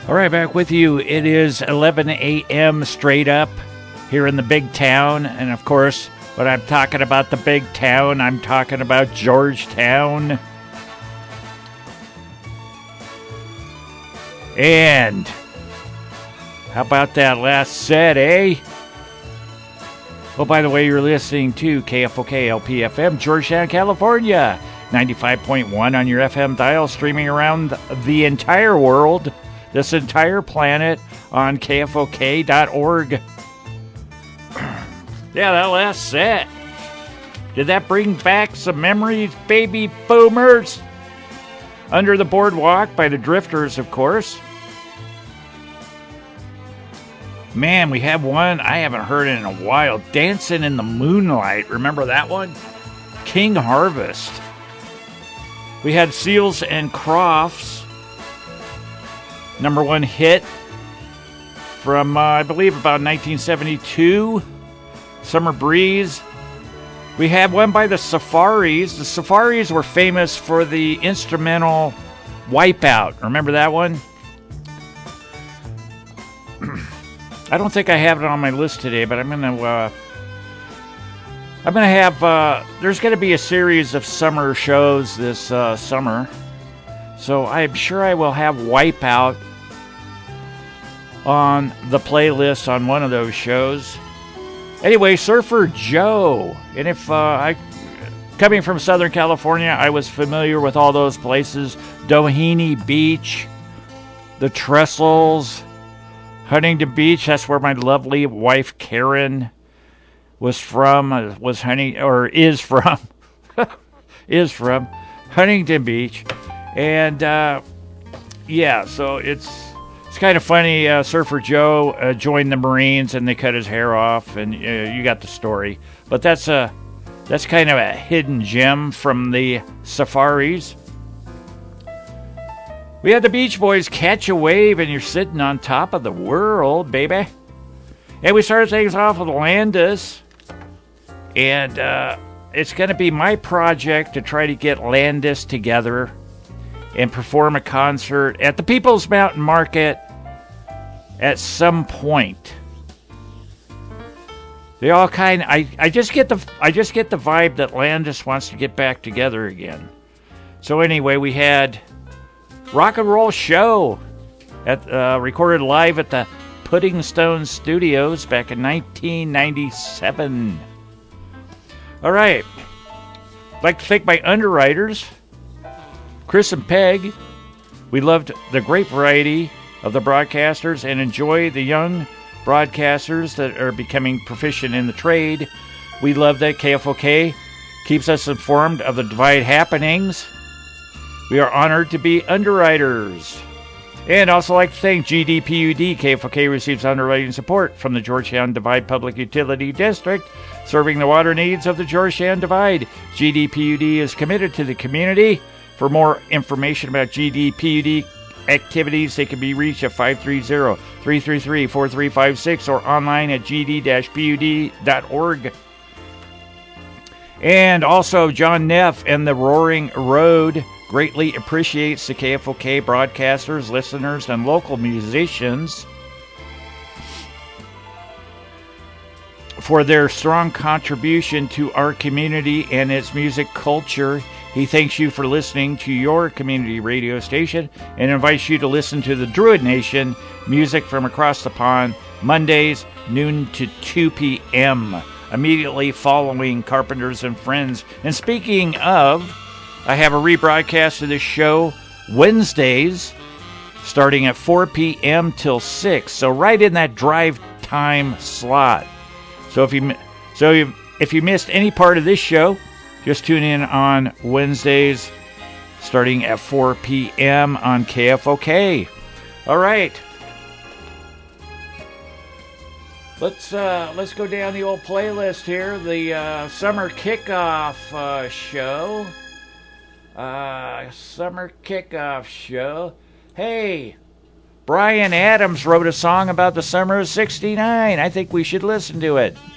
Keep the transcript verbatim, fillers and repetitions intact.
All right, back with you. It is eleven a.m. straight up here in the big town. And, of course, when I'm talking about the big town, I'm talking about Georgetown. And how about that last set, eh? Oh, by the way, you're listening to K F O K L P F M, Georgetown, California. ninety-five point one on your F M dial, streaming around the entire world, this entire planet, on K F O K dot org. Yeah, that last set. Did that bring back some memories, baby boomers? Under the Boardwalk by the Drifters, of course. Man, we have one I haven't heard in a while. Dancing in the Moonlight. Remember that one? King Harvest. We had Seals and Crofts. Number one hit from, uh, I believe, about nineteen seventy-two. Summer Breeze. We had one by the Safaris. The Safaris were famous for the instrumental Wipeout. Remember that one? I don't think I have it on my list today, but I'm gonna. Uh, I'm gonna have. Uh, there's gonna be a series of summer shows this uh, summer, so I'm sure I will have Wipeout on the playlist on one of those shows. Anyway, Surfer Joe, and if uh, I, coming from Southern California, I was familiar with all those places: Doheny Beach, the Trestles. Huntington Beach, that's where my lovely wife Karen was from, was honey or is from, is from Huntington Beach, and uh, yeah, so it's it's kind of funny. Uh, Surfer Joe uh, joined the Marines, and they cut his hair off, and uh, you got the story. But that's a that's kind of a hidden gem from the Safaris. We had the Beach Boys, Catch a Wave, and you're sitting on top of the world, baby. And we started things off with Landis. And uh, it's going to be my project to try to get Landis together and perform a concert at the People's Mountain Market at some point. They all kind of, I, I just get the I just get the vibe that Landis wants to get back together again. So anyway, we had Rock and Roll Show, at uh, recorded live at the Pudding Stone Studios back in nineteen ninety-seven. All right. I'd like to thank my underwriters, Chris and Peg. We loved the great variety of the broadcasters and enjoy the young broadcasters that are becoming proficient in the trade. We love that K F O K keeps us informed of the Divide happenings. We are honored to be underwriters. And also like to thank G D P U D. K F O K receives underwriting support from the Georgetown Divide Public Utility District, serving the water needs of the Georgetown Divide. G D P U D is committed to the community. For more information about G D P U D activities, they can be reached at five three zero, three three three, four three five six or online at g d dash p u d dot org. And also John Neff and the Roaring Road greatly appreciates the K F O K broadcasters, listeners, and local musicians for their strong contribution to our community and its music culture. He thanks you for listening to your community radio station and invites you to listen to the Druid Nation music from across the pond Mondays, noon to two p.m., immediately following Carpenters and Friends. And speaking of, I have a rebroadcast of this show Wednesdays, starting at four p.m. till six. So right in that drive time slot. So if you so you, if you missed any part of this show, just tune in on Wednesdays, starting at four p.m. on K F O K. All right. Let's uh, let's go down the old playlist here. The uh, summer kickoff uh, show. Uh, summer kickoff show. Hey, Brian Adams wrote a song about the summer of sixty-nine. I think we should listen to it.